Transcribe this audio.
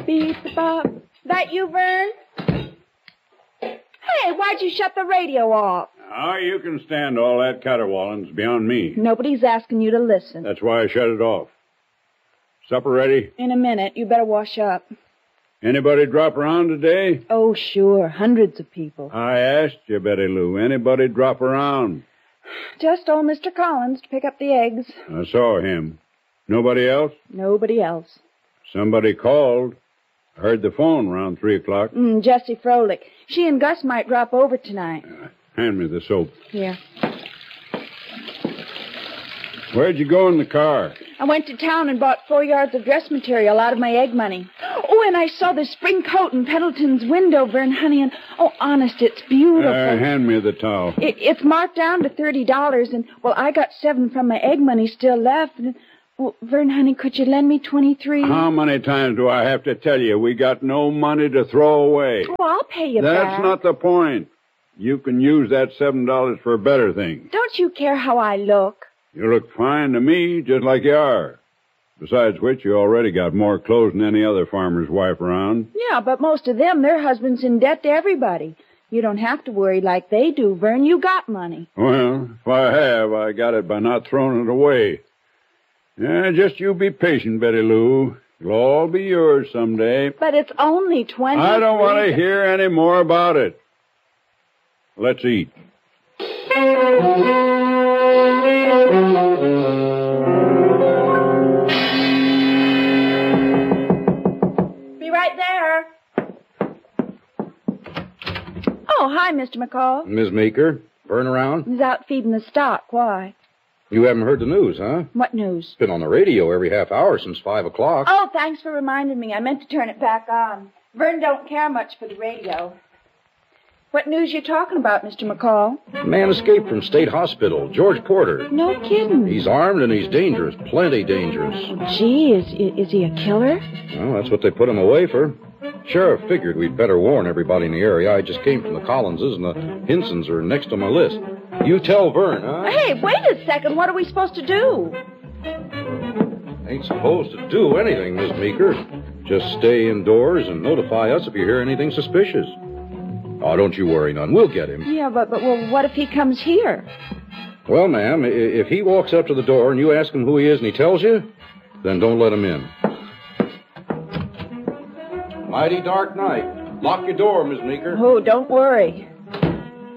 Beep, bop. That you, Vern? Hey, why'd you shut the radio off? Oh, you can stand all that caterwauling. It's beyond me. Nobody's asking you to listen. That's why I shut it off. Supper ready? In a minute. You better wash up. Anybody drop around today? Oh, sure. Hundreds of people. I asked you, Betty Lou. Anybody drop around? Just old Mr. Collins to pick up the eggs. I saw him. Nobody else? Nobody else. Somebody called. I heard the phone around 3 o'clock. Jessie Froelich. She and Gus might drop over tonight. Hand me the soap. Here. Where'd you go in the car? I went to town and bought 4 yards of dress material out of my egg money. Oh, and I saw the spring coat in Pendleton's window, Vern, honey, and, oh, honest, it's beautiful. Hand me the towel. It's marked down to $30, and, well, I got 7 from my egg money still left. And, well, Vern, honey, could you lend me 23? How many times do I have to tell you we got no money to throw away? Well, I'll pay you back. That's not the point. You can use that $7 for better things. Don't you care how I look? You look fine to me, just like you are. Besides which, you already got more clothes than any other farmer's wife around. Yeah, but most of them, their husband's in debt to everybody. You don't have to worry like they do, Vern. You got money. Well, if I have, I got it by not throwing it away. Yeah, just you be patient, Betty Lou. It'll all be yours someday. But it's only 20. I don't want to hear any more about it. Let's eat. Be right there. Oh, hi, Mr. McCall. Ms. Meeker, Vern around? He's out feeding the stock. Why? You haven't heard the news, huh? What news? It's been on the radio every half hour since 5 o'clock. Oh, thanks for reminding me. I meant to turn it back on. Vern don't care much for the radio. What news you talking about, Mr. McCall? Man escaped from State Hospital, George Porter. No kidding. He's armed and he's dangerous, plenty dangerous. Gee, is he a killer? Well, that's what they put him away for. Sheriff figured we'd better warn everybody in the area. I just came from the Collinses, and the Hinsons are next on my list. You tell Vern, huh? Hey, wait a second. What are we supposed to do? Ain't supposed to do anything, Miss Meeker. Just stay indoors and notify us if you hear anything suspicious. Oh, don't you worry none. We'll get him. Yeah, but well, what if he comes here? Well, ma'am, if he walks up to the door and you ask him who he is and he tells you, then don't let him in. Mighty dark night. Lock your door, Miss Meeker. Oh, don't worry.